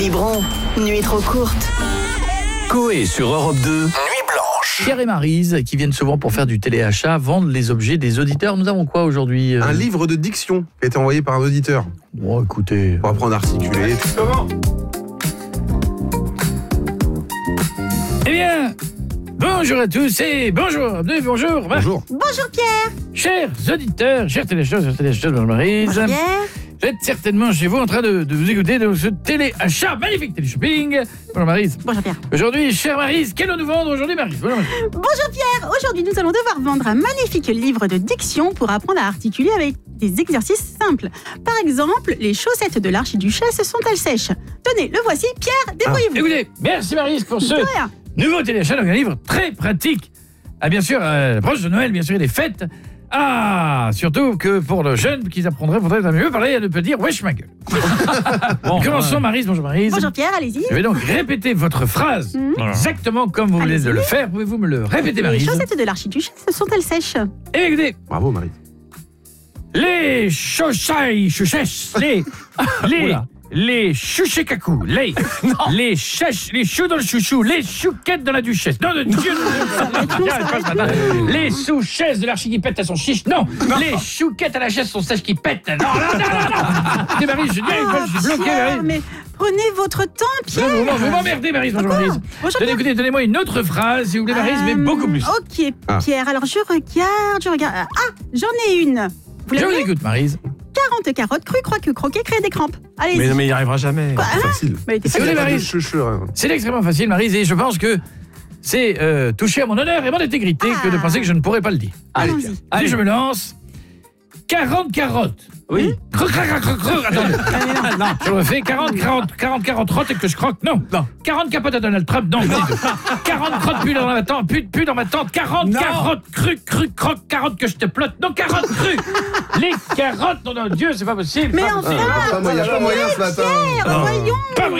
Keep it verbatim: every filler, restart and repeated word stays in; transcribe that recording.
Biberon, nuit trop courte. Coé sur Europe deux, Nuit Blanche. Pierre et Maryse, qui viennent souvent pour faire du téléachat, vendent les objets des auditeurs. Nous avons quoi aujourd'hui euh... Un livre de diction qui a été envoyé par un auditeur. Bon, écoutez... Pour apprendre à articuler. Comment ? Eh bien, bonjour à tous et bonjour, bonjour. Bonjour. Bonjour Pierre. Chers auditeurs, chers téléacheteurs, chers téléacheteurs, bonjour Maryse. Bonjour Pierre. Vous êtes certainement chez vous en train de, de vous écouter de ce téléachat, magnifique télé-shopping. Bonjour Maryse. Bonjour Pierre. Aujourd'hui, chère Maryse, qu'allons-nous vendre aujourd'hui Maryse? Bonjour Maryse. Bonjour Pierre. Aujourd'hui, nous allons devoir vendre un magnifique livre de diction pour apprendre à articuler avec des exercices simples. Par exemple, les chaussettes de l'archiduchesse sont-elles sèches? Tenez, le voici, Pierre, débrouillez-vous. Ah, écoutez, merci Maryse pour ce nouveau téléachat, donc un livre très pratique. Ah bien sûr, euh, proche de Noël, bien sûr, et des fêtes. Ah, surtout que pour le jeune qu'ils apprendraient, faudrait mieux parler et ne pas dire wesh ma gueule. Bon, commençons Maryse, bonjour Maryse. Bonjour Pierre, allez-y. Je vais donc répéter votre phrase mmh. exactement comme vous voulez de le faire. Pouvez-vous me le répéter Maryse? Les chaussettes de l'archiduchesse sont-elles sèches? Eh bien, écoutez. Bravo Maryse. Les chausseilles chouchesses, les les les chouchekakou, les les chèches, les choux dans le chouchou, les chouquettes dans la duchesse. Non, de Dieu. Les sous-chaises de l'archiquipette à son chiche. Non, non. Les chouquettes à la chaise sont sèches qui pètent. Non, non, non, non, non. C'est Maryse, je dis, ah, je suis bloqué Maryse. Mais prenez votre temps Pierre. Non, vous m'emmerdez Maryse, bonjour Maryse. Tenez, écoutez, donnez-moi une autre phrase si vous voulez Maryse, mais beaucoup plus. Ok Pierre, alors je regarde, je regarde. Ah, j'en ai une. Vous je vous écoute Maryse. quarante carottes crues, croient que croquer crée des crampes. Allez-y. Mais non, mais il n'y arrivera jamais. Quoi, c'est facile. Mais c'est facile, Maryse. C'est extrêmement facile, Maryse, et je pense que c'est euh, toucher à mon honneur et mon intégrité ah. que de penser que je ne pourrais pas le dire. Allez-y. Allez, je me lance. quarante carottes. Oui. Croc, croc, croc, croc. Attendez. Non, je le refais. quarante, quarante, quarante, quarante rottes et que je croque. Non. Non. quarante capotes à Donald Trump. Non. quarante crottes plus dans ma tente. Plus, plus dans ma tente. quarante non. Carottes crues, crues, croque, carottes que je te plotte. Non, carottes crues. Les carottes. Non, non, Dieu, c'est pas possible. Mais enfin, il n'y a pas moyen ce matin. Pierre, voyons.